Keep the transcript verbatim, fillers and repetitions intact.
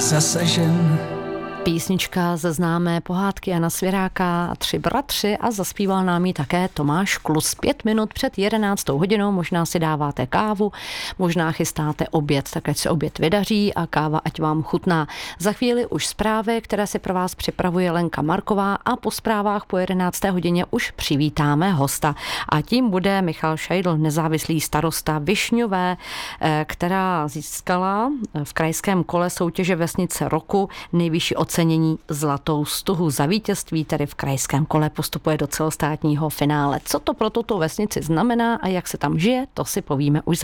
zasažen. Písnička ze známé pohádky Jana Svěráka a Tři bratři a zaspíval nám ji také Tomáš Klus. Pět minut před jedenáctou hodinou, možná si dáváte kávu, možná chystáte oběd, tak ať se oběd vydaří a káva ať vám chutná. Za chvíli už zprávy, které si pro vás připravuje Lenka Marková a po zprávách po jedenácté hodině už přivítáme hosta. A tím bude Michal Šajdl, nezávislý starosta Višňové, která získala v krajském kole soutěže Vesnice roku nejvyšší ocenění Zlatou stuhu. Za vítězství tedy v krajském kole postupuje do celostátního finále. Co to pro tuto vesnici znamená a jak se tam žije, to si povíme už